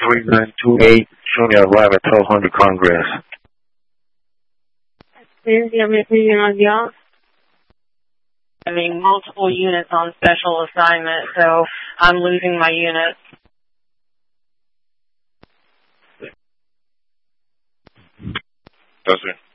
3928, showing me arrive at 1200 Congress. Do you have anything on y'all? Having multiple units on special assignment, so I'm losing my units. Yes, sir.